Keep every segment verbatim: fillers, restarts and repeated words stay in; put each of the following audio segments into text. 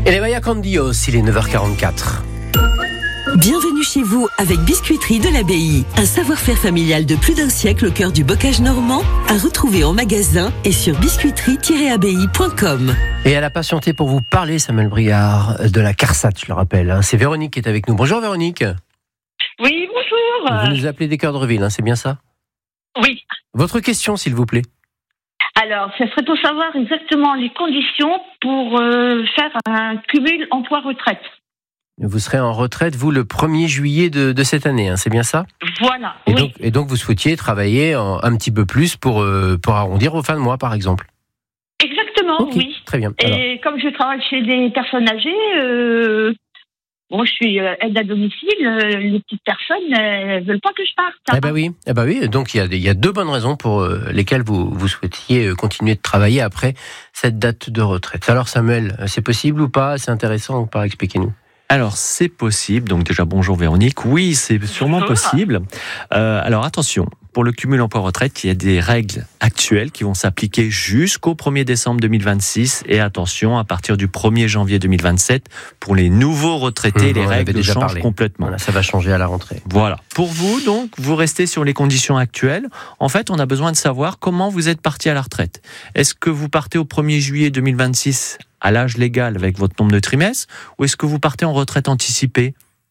Et les Maya Candios, il est neuf heures quarante-quatre. Bienvenue chez vous avec Biscuiterie de l'Abbaye. Un savoir-faire familial de plus d'un siècle au cœur du bocage normand, à retrouver en magasin et sur biscuiterie tiret abbaye point com. Et elle a patienté pour vous parler, Samuel Briard, de la CARSAT, je le rappelle. Hein. C'est Véronique qui est avec nous. Bonjour Véronique. Oui, bonjour. Vous nous appelez d'Équeurdreville, hein, c'est bien ça? Oui. Votre question, s'il vous plaît. Alors, ça serait pour savoir exactement les conditions pour euh, faire un cumul emploi-retraite. Vous serez en retraite, vous, le premier juillet de, de cette année, hein, c'est bien ça? Voilà, et oui. Donc, et donc, vous souhaitiez travailler en, un petit peu plus pour, euh, pour arrondir aux fins de mois, par exemple? Exactement, okay, oui. Très bien. Et Alors. comme je travaille chez des personnes âgées, euh, bon, je suis euh, aide à domicile, euh, les petites personnes ne veulent pas que je parte. Hein. Eh ben oui, eh ben oui. Donc il y a, il y a deux bonnes raisons pour euh, lesquelles vous, vous souhaitiez continuer de travailler après cette date de retraite. Alors Samuel, c'est possible ou pas? C'est intéressant ou pas? Expliquez-nous. Alors, c'est possible. Donc déjà, bonjour Véronique. Oui, c'est sûrement Bonjour. possible. Euh, alors, attention. Pour le cumul emploi-retraite, il y a des règles actuelles qui vont s'appliquer jusqu'au premier décembre deux mille vingt-six. Et attention, à partir du premier janvier deux mille vingt-sept, pour les nouveaux retraités, Mmh, les règles changent parlé. complètement. Voilà, ça va changer à la rentrée. Voilà. Pour vous, donc, vous restez sur les conditions actuelles. En fait, on a besoin de savoir comment vous êtes parti à la retraite. Est-ce que vous partez au premier juillet deux mille vingt-six à l'âge légal avec votre nombre de trimestres, ou est-ce que vous partez en retraite anticipée?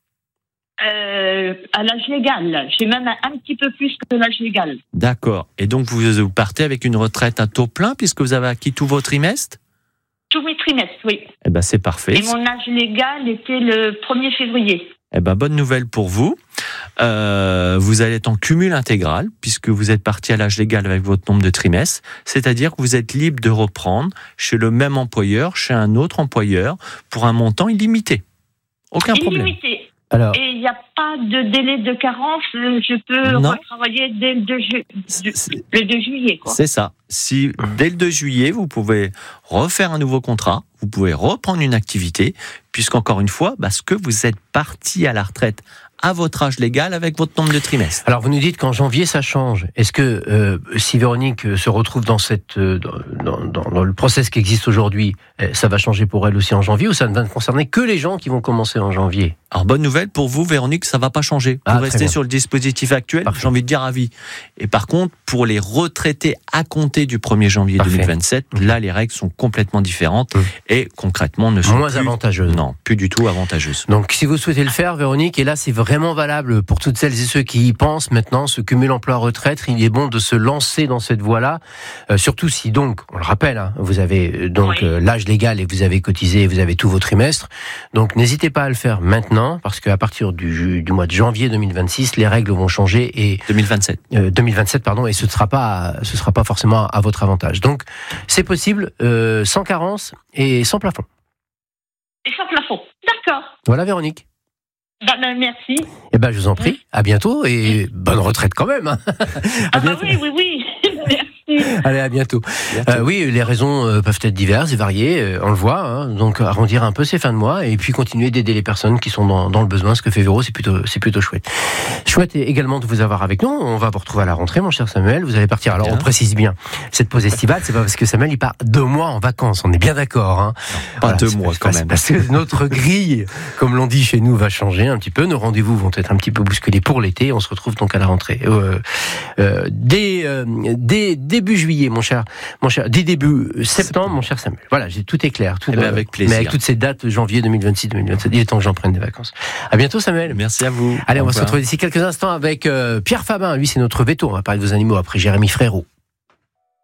Euh, à l'âge légal. J'ai même un, un petit peu plus que l'âge légal. D'accord. Et donc, vous, vous partez avec une retraite à taux plein puisque vous avez acquis tous vos trimestres? Tous mes trimestres, oui. Eh ben, c'est parfait. Et mon âge légal était le premier février. Eh ben, bonne nouvelle pour vous. Euh, vous allez être en cumul intégral puisque vous êtes parti à l'âge légal avec votre nombre de trimestres. C'est-à-dire que vous êtes libre de reprendre chez le même employeur, chez un autre employeur, pour un montant illimité. Aucun problème. Illimité. Alors, Et il n'y a pas de délai de carence, je peux Non. retravailler dès le deux, ju- du- C'est- le deux juillet. Quoi. C'est ça. Si dès le deux juillet, vous pouvez refaire un nouveau contrat, vous pouvez reprendre une activité, puisqu'encore une fois, parce que vous êtes parti à la retraite à votre âge légal avec votre nombre de trimestres. alors vous nous dites qu'en janvier ça change. Est-ce que euh, si Véronique se retrouve dans cette euh, dans, dans, dans le process qui existe aujourd'hui, euh, ça va changer pour elle aussi en janvier, ou ça ne va ne concerner que les gens qui vont commencer en janvier? Alors, bonne nouvelle pour vous, Véronique, ça va pas changer. Vous Ah, très restez bien. sur le dispositif actuel, Parfait. j'ai envie de dire à vie. Et par contre, pour les retraités à compter du premier janvier Parfait. deux mille vingt-sept, là, les règles sont complètement différentes Mmh. et concrètement ne sont Moins plus, avantageuses. non, plus du tout avantageuses. Donc, si vous souhaitez le faire, Véronique, et là, c'est vraiment valable pour toutes celles et ceux qui y pensent maintenant, ce cumul emploi-retraite, il est bon de se lancer dans cette voie-là, euh, surtout si donc, on le rappelle, hein, vous avez euh, donc Oui. euh, l'âge légal et vous avez cotisé, et vous avez tous vos trimestres. Donc, n'hésitez pas à le faire maintenant, parce qu'à partir du, du mois de janvier deux mille vingt-six, les règles vont changer et deux mille vingt-sept. euh, deux mille vingt-sept, pardon, et ce ne sera pas, ce sera pas forcément à votre avantage. Donc, c'est possible, euh, sans carence et sans plafond. Et sans plafond. D'accord. Voilà, Véronique. Bah, ben, merci. Eh ben, je vous en prie. À bientôt et bonne retraite quand même. Hein. Ah bah bientôt. oui, oui, oui. Merci. Allez, à bientôt. Euh, oui, les raisons euh, peuvent être diverses et variées, euh, on le voit. Hein, donc, arrondir un peu ces fins de mois et puis continuer d'aider les personnes qui sont dans, dans le besoin. Ce que fait Véro, c'est plutôt, c'est plutôt chouette. Chouette également de vous avoir avec nous. On va vous retrouver à la rentrée, mon cher Samuel. Vous allez partir. Alors, Bien. on précise bien. Cette pause estivale, c'est pas parce que Samuel il part deux mois en vacances. On est bien d'accord. Hein. Pas deux c'est mois, c'est quand c'est même. Parce que notre grille, comme l'on dit chez nous, va changer un petit peu. Nos rendez-vous vont être un petit peu bousculés pour l'été. On se retrouve donc à la rentrée. Euh, euh, dès, euh, dès début juillet, mon cher, mon cher, dès début septembre, mon cher Samuel. Voilà, j'ai, tout est clair. Tout, Eh ben, avec plaisir. Mais avec toutes ces dates, janvier deux mille vingt-six, deux mille vingt-sept, il est temps que j'en prenne des vacances. À bientôt, Samuel. Merci à vous. Allez, on Au va se revoir. retrouver d'ici quelques instants avec euh, Pierre Fabin. Lui, c'est notre veto. On va parler de vos animaux après Jérémy Frérot.